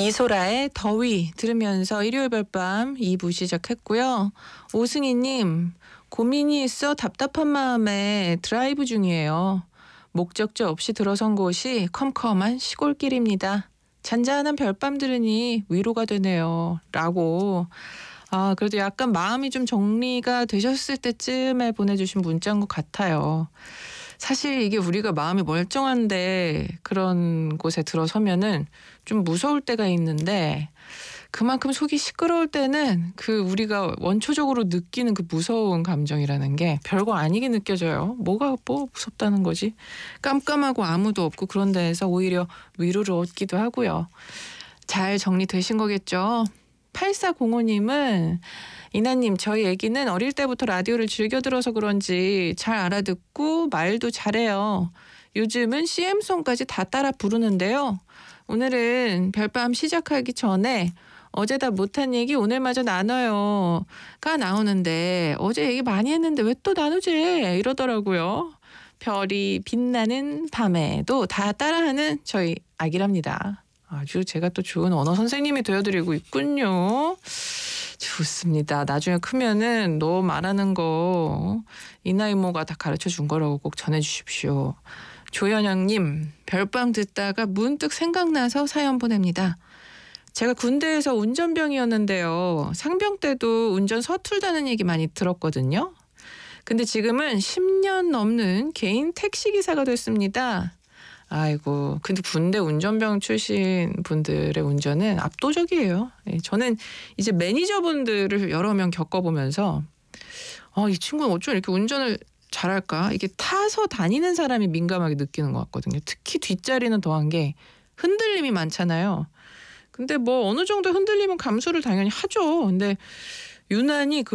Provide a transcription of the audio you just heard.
이소라의 더위 들으면서 일요일 별밤 2부 시작했고요. 오승희님, 고민이 있어 답답한 마음에 드라이브 중이에요. 목적지 없이 들어선 곳이 컴컴한 시골길입니다. 잔잔한 별밤 들으니 위로가 되네요. 라고. 그래도 약간 마음이 좀 정리가 되셨을 때쯤에 보내주신 문자인 것 같아요. 사실 이게 우리가 마음이 멀쩡한데 그런 곳에 들어서면은 좀 무서울 때가 있는데, 그만큼 속이 시끄러울 때는 그 우리가 원초적으로 느끼는 그 무서운 감정이라는 게 별거 아니게 느껴져요. 뭐가 뭐 무섭다는 거지. 깜깜하고 아무도 없고 그런 데에서 오히려 위로를 얻기도 하고요. 잘 정리되신 거겠죠? 8405님은 이나님, 저희 애기는 어릴 때부터 라디오를 즐겨 들어서 그런지 잘 알아듣고 말도 잘해요. 요즘은 CM송까지 다 따라 부르는데요. 오늘은 별밤 시작하기 전에 어제 다 못한 얘기 오늘마저 나눠요가 나오는데, 어제 얘기 많이 했는데 왜 또 나누지? 이러더라고요. 별이 빛나는 밤에도 다 따라하는 저희 아기랍니다. 아주 제가 또 좋은 언어 선생님이 되어드리고 있군요. 좋습니다. 나중에 크면은 너 말하는 거 이나 이모가 다 가르쳐 준 거라고 꼭 전해주십시오. 조현영님, 별밤 듣다가 문득 생각나서 사연 보냅니다. 제가 군대에서 운전병이었는데요. 상병 때도 운전 서툴다는 얘기 많이 들었거든요. 근데 지금은 10년 넘는 개인 택시기사가 됐습니다. 아이고, 근데 군대 운전병 출신 분들의 운전은 압도적이에요. 저는 이제 매니저분들을 여러 명 겪어보면서 이 친구는 어쩜 이렇게 운전을 잘할까? 이게 타서 다니는 사람이 민감하게 느끼는 것 같거든요. 특히 뒷자리는 더한 게 흔들림이 많잖아요. 근데 뭐 어느 정도 흔들림은 감수를 당연히 하죠. 근데 유난히